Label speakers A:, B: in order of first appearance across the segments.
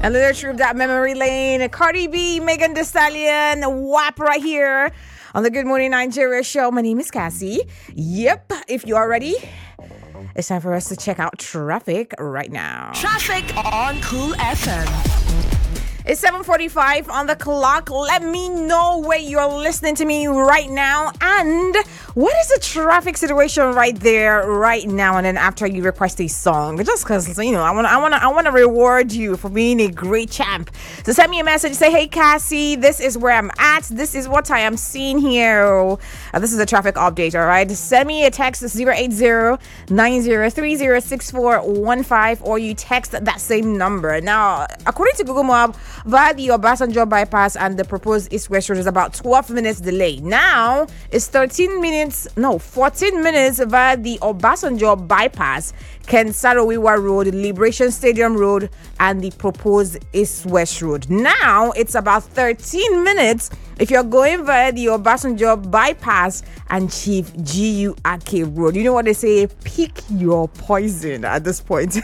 A: A little trip that memory lane. Cardi B, Megan Thee Stallion, WAP right here on the Good Morning Nigeria show. My name is Cassie. Yep, if you are ready, it's time for us to check out traffic right now.
B: Traffic on Cool FM.
A: It's 7:45 on the clock. Let me know where you're listening to me right now. And what is the traffic situation right there, right now? And then after you request a song, just because, you know, I want to reward you for being a great champ. So send me a message. Say, hey, Cassie, this is where I'm at. This is what I am seeing here. This is a traffic update, all right? Send me a text 080-9030-6415, or you text that same number. Now, according to Google Maps, via the Obasanjo bypass and the proposed east-west road is about 12 minutes delay. Now it's 14 minutes via the Obasanjo bypass, Kensaro-Wiwa Road, Liberation Stadium Road, and the proposed east-west road. Now it's about 13 minutes if you're going via the Obasanjo bypass and Chief G.U. Ake Road. You know what they say? Pick your poison at this point.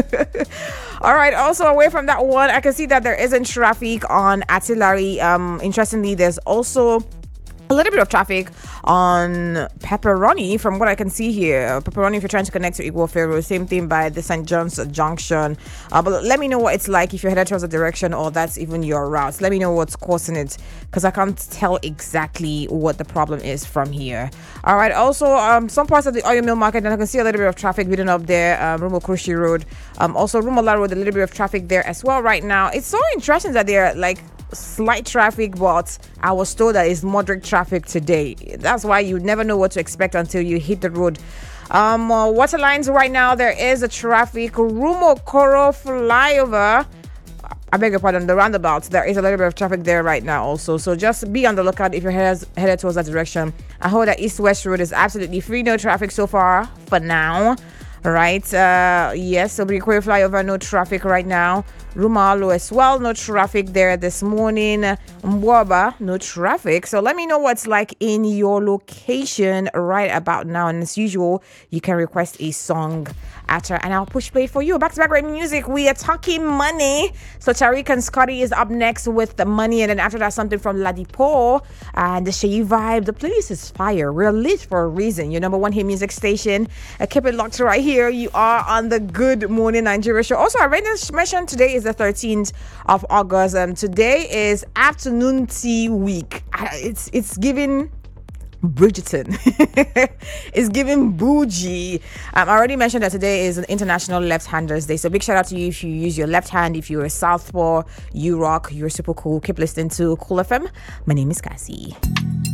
A: All right. Also, away from that one, I can see that there isn't traffic on Artillery. Interestingly, there's also a little bit of traffic on Pepperoni from what I can see here. Pepperoni, if you're trying to connect to Igbo Road, same thing by the St. John's Junction. But let me know what it's like if you're headed towards the direction or that's even your route. Let me know what's causing it, because I can't tell exactly what the problem is from here. All right. Also, some parts of the oil mill market, and I can see a little bit of traffic building up there. Rumo Krushi Road. Also, Rumola Road, a little bit of traffic there as well right now. It's so interesting that they're like slight traffic, but I was told that it's moderate traffic today. That's why you never know what to expect until you hit the road. Water lines right now, there is a traffic. Rumo Koro flyover, I beg your pardon, the roundabout, there is a little bit of traffic there right now also. So just be on the lookout if you're headed towards that direction. I hope that east-west road is absolutely free, no traffic so far for now. Right, yes, so Brikwe flyover, no traffic right now. Rumalo as well, no traffic there this morning. Mwaba, no traffic. So let me know what's like in your location right about now. And as usual, you can request a song after and I'll push play for you. Back to back great music. We are talking money. So Tariq and Scotty is up next with the money, and then after that, something from Ladipo and the Sheyi vibe. The playlist is fire. We're lit for a reason. Your number one hit music station. Keep it locked right here. You are on the Good Morning Nigeria show. Also, I read this mention today is the 13th of August, and today is afternoon tea week. It's giving Bridgerton. It's giving bougie. I already mentioned that today is an International Left-Handers Day, so big shout out to you if you use your left hand. If you're a southpaw, you rock. You're super cool. Keep listening to Cool FM. My name is Cassie.